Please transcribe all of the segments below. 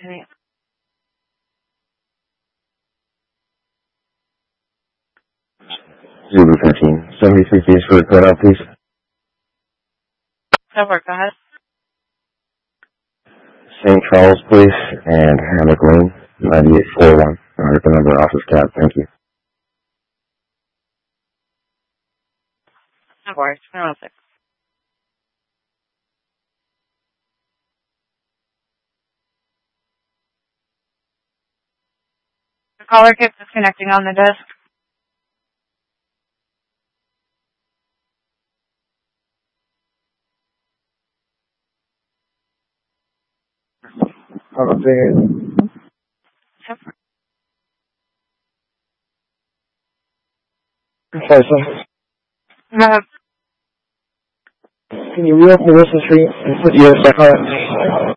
Okay. Zulu 13. 73 feet for the cutout, please. Go ahead. St. Charles, please, and Hammock Lane, 9841. Alright, the number office tab. Thank you. Of course. 106. The caller keeps disconnecting on the desk. Sorry, sir. No. Can you reopen the Wilson Street and put your back on it?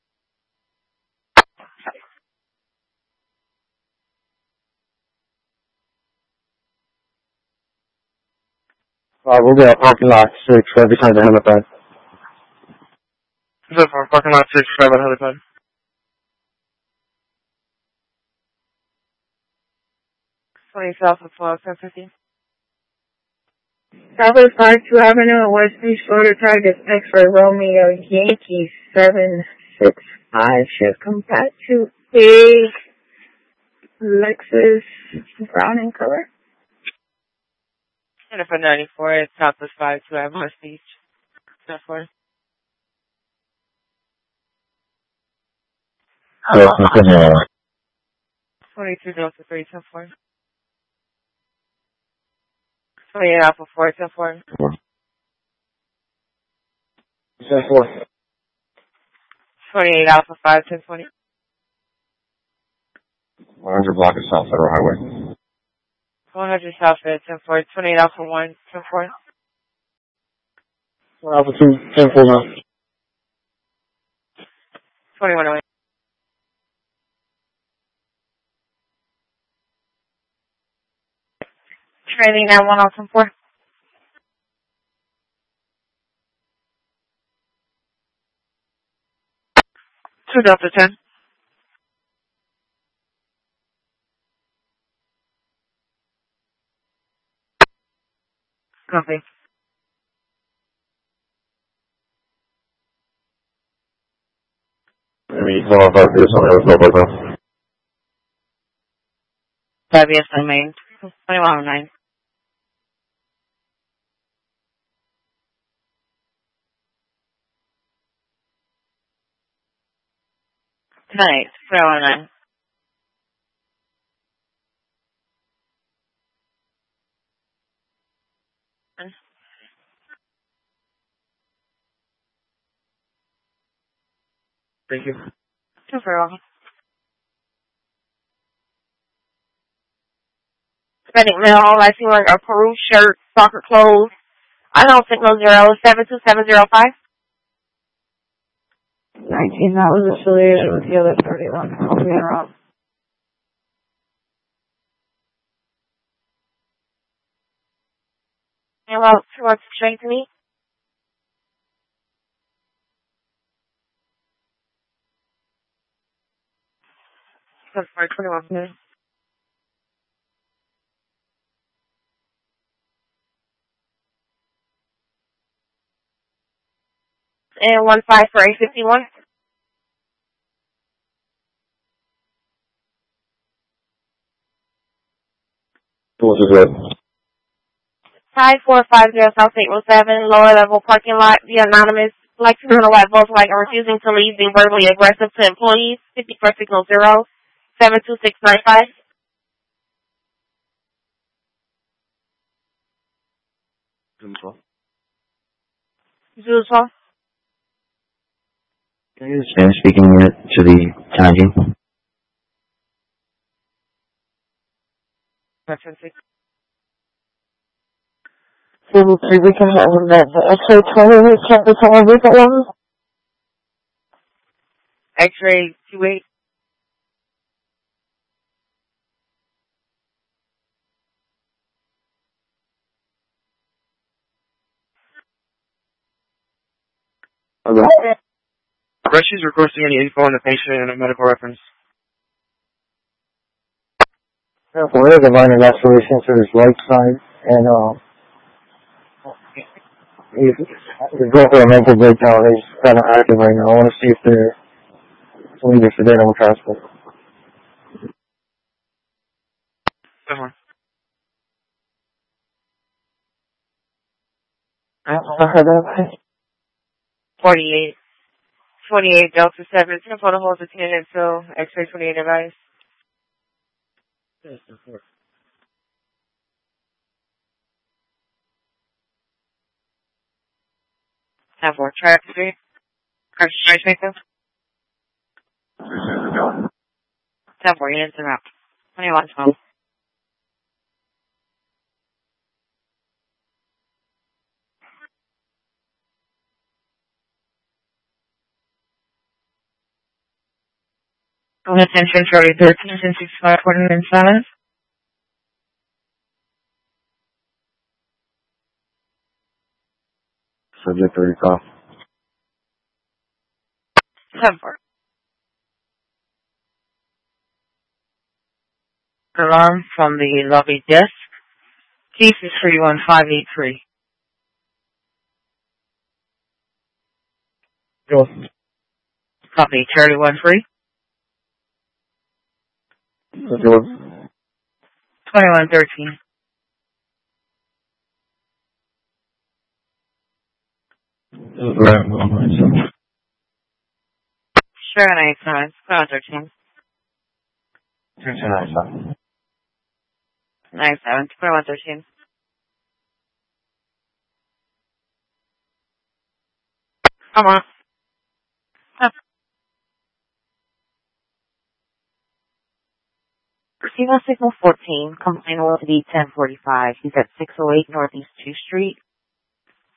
We'll be at parking lot 6 every time the helipad. Is that for parking lot 6, grab at helipad? South of 1250. Southwest 52 Avenue, West Beach, Florida, target X-ray Romeo Yankee 765. Should come back to a Lexus brown in color. And for 94, it's Southwest 52 Avenue, West Beach. That's for 22 Delta 324. 28 Alpha 424. 10-4. 28 Alpha 5 1020. 100 block of South Federal Highway. 100 South Fed 10-4. 28 Alpha 1 10-4. 1 Alpha 2, 10-4 now. 2108. Trailing at 1004. 2 Delta 10. Copy. Yes, I mean. 2109. Tonight, 2109. Thank you. 241. Spending mail, all I see like a Peru shirt, soccer clothes. I don't think no 72705. 19, that was affiliated with the other 31. I'll be wrong. And well, she wants to straight to me. That's for 21 minutes. And 15 for 851. What is that? 5450 South 807, lower level parking lot. The anonymous black female white Volkswagen refusing to leave, being verbally aggressive to employees. 54 signal 0 72695. Zulu 12. Can you use the Spanish speaking unit to the 1019? Zulu 3, we can have that. The X-ray 20, we can't be telling recent ones. X-ray 28. Okay. Rescue's requesting any info on the patient and a medical reference. We're the minor laceration to his right side, and he's going through a mental breakdown. He's kind of active right now. I want to see if they're needed for animal transport. Uh-huh. I heard that. 48 Delta 7, photo holds attendant till X-ray 28 advice. Have more track today. Track maker. Have more units and out. 2112. Attention, Charlie 13, 1065, 49 Subject to recall. 7-4. Alarm from the lobby desk. Case is 31583. Go. Copy, Charlie 13. Go. 2113. Sure, 9 2113. 97, 2113. Come on. Receive on signal 14, complaint will be 1045. He's at 608 Northeast 2th Street.